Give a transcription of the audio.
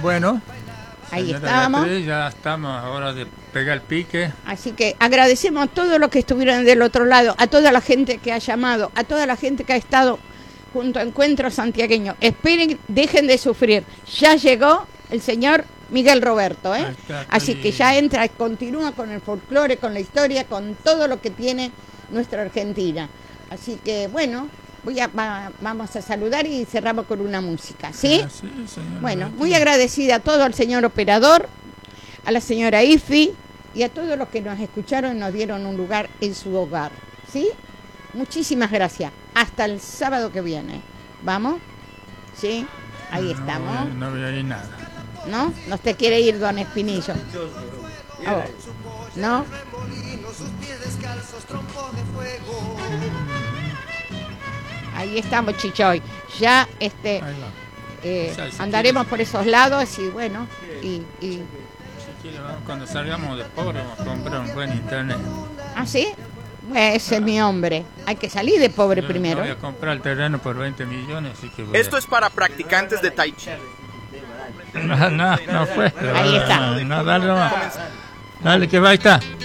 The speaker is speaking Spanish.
Bueno, ahí estábamos. Beatriz, ya estamos a hora de pegar el pique. Así que agradecemos a todos los que estuvieron del otro lado, a toda la gente que ha llamado, a toda la gente que ha estado junto a Encuentro Santiagueño. Esperen, dejen de sufrir. Ya llegó el señor Miguel Roberto, ¿eh? Así que ya entra, continúa con el folclore, con la historia, con todo lo que tiene nuestra Argentina. Así que bueno, vamos a saludar y cerramos con una música, ¿sí? Sí, señor. Bueno, muy agradecida a todo al señor operador, a la señora Ifi y a todos los que nos escucharon y nos dieron un lugar en su hogar, ¿sí? Muchísimas gracias. Hasta el sábado que viene. ¿Vamos? ¿Sí? Ahí estamos. No voy a ir nada. ¿No? ¿No te quiere ir, don Espinillo? Oh. ¿No? Ahí estamos, Chichoy. Ya andaremos por esos lados y bueno. Y... Si quiere, cuando salgamos de pobre vamos a comprar un buen internet. ¿Ah, sí? Ese es mi hombre. Hay que salir de pobre primero. Voy a comprar el terreno por 20 millones. Así que Esto es para practicantes de Tai Chi. No fue. Ahí está. No, dale nomás. Dale, que va, ahí está.